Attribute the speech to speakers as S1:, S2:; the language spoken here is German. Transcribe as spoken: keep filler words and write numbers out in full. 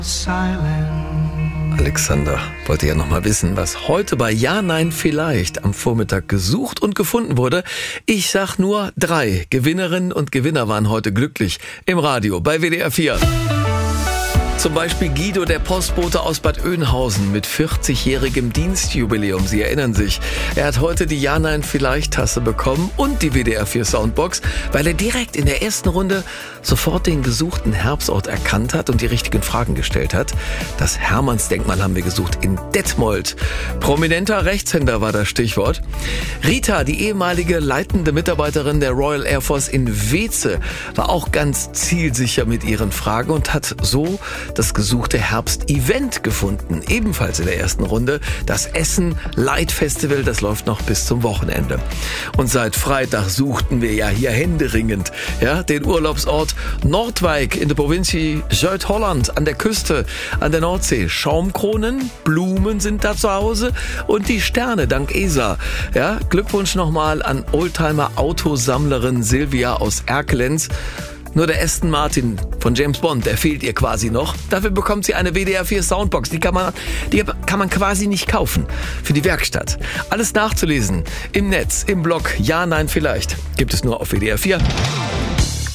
S1: Alexander wollte ja noch mal wissen, was heute bei Ja, Nein, Vielleicht am Vormittag gesucht und gefunden wurde. Ich sag nur drei Gewinnerinnen und Gewinner waren heute glücklich im Radio bei W D R vier. Zum Beispiel Guido, der Postbote aus Bad Oeynhausen mit vierzigjährigem Dienstjubiläum. Sie erinnern sich, er hat heute die Ja, Nein, Vielleicht-Tasse bekommen und die W D R vier Soundbox, weil er direkt in der ersten Runde sofort den gesuchten Herbstort erkannt hat und die richtigen Fragen gestellt hat. Das Hermannsdenkmal haben wir gesucht in Detmold. Prominenter Rechtshänder war das Stichwort. Rita, die ehemalige leitende Mitarbeiterin der Royal Air Force in Weeze, war auch ganz zielsicher mit ihren Fragen und hat so das gesuchte Herbst-Event gefunden. Ebenfalls in der ersten Runde das Essen Light Festival, das läuft noch bis zum Wochenende. Und seit Freitag suchten wir ja hier händeringend, ja, den Urlaubsort Noordwijk in der Provinz Zuid-Holland an der Küste, an der Nordsee. Schaumkronen, Blumen sind da zu Hause und die Sterne dank E S A. Ja, Glückwunsch nochmal an Oldtimer-Autosammlerin Silvia aus Erkelenz. Nur der Aston Martin von James Bond, der fehlt ihr quasi noch. Dafür bekommt sie eine W D R vier Soundbox. Die kann man, die kann man quasi nicht kaufen für die Werkstatt. Alles nachzulesen im Netz, im Blog Ja, Nein, Vielleicht. Gibt es nur auf W D R vier.